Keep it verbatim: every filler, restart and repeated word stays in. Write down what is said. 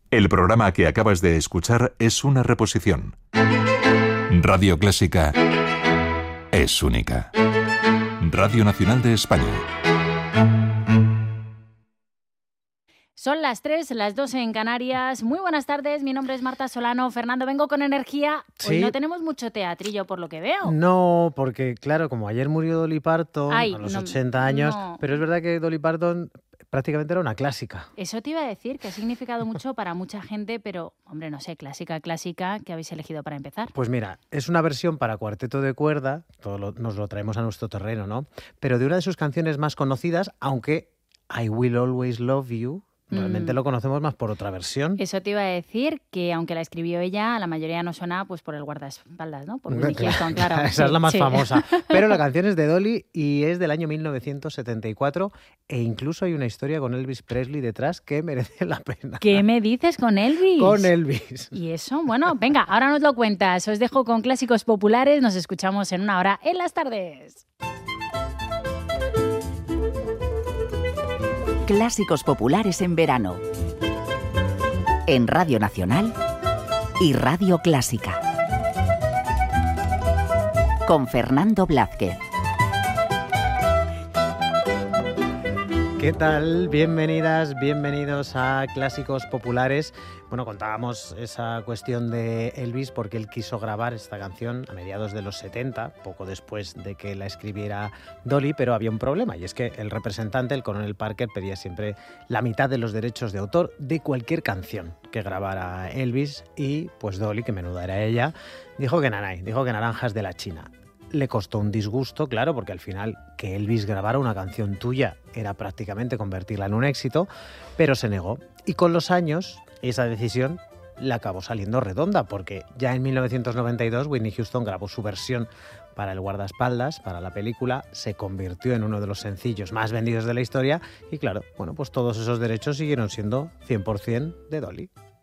El programa que acabas de escuchar es una reposición. Radio Clásica es única. Radio Nacional de España. Son las tres, las dos en Canarias. Muy buenas tardes, mi nombre es Marta Solano. Fernando, vengo con energía. Hoy Sí. no tenemos mucho teatrillo, por lo que veo. No, porque claro, como ayer murió Dolly Parton Ay, a los no, ochenta años, no. pero es verdad que Dolly Parton prácticamente era una clásica. Eso te iba a decir, que ha significado mucho para mucha gente, pero, hombre, no sé, clásica, clásica, ¿qué habéis elegido para empezar? Pues mira, es una versión para cuarteto de cuerda, todo lo- nos lo traemos a nuestro terreno, ¿no? Pero de una de sus canciones más conocidas, aunque I Will Always Love You, realmente Mm. lo conocemos más por otra versión. Eso te iba a decir, que aunque la escribió ella, la mayoría no suena pues por el guardaespaldas, ¿no? Por Claro, Whitney Houston, claro. Esa Sí, es la más sí. famosa. Pero la canción es de Dolly y es del año mil novecientos setenta y cuatro e incluso hay una historia con Elvis Presley detrás que merece la pena. ¿Qué me dices con Elvis? Con Elvis. ¿Y eso? Bueno, venga, ahora nos lo cuentas. Os dejo con clásicos populares. Nos escuchamos en una hora en las tardes. Clásicos populares en verano. En Radio Nacional y Radio Clásica. Con Fernando Blázquez. ¿Qué tal? Bienvenidas, bienvenidos a Clásicos Populares. Bueno, contábamos esa cuestión de Elvis porque él quiso grabar esta canción a mediados de los setenta, poco después de que la escribiera Dolly, pero había un problema y es que el representante, el coronel Parker, pedía siempre la mitad de los derechos de autor de cualquier canción que grabara Elvis y pues Dolly, que menuda era ella, dijo que nanay, dijo que naranjas de la China. Le costó un disgusto, claro, porque al final que Elvis grabara una canción tuya era prácticamente convertirla en un éxito, pero se negó. Y con los años, esa decisión le acabó saliendo redonda, porque ya en mil novecientos noventa y dos Whitney Houston grabó su versión para el guardaespaldas, para la película, se convirtió en uno de los sencillos más vendidos de la historia y claro, bueno, pues todos esos derechos siguieron siendo cien por ciento de Dolly.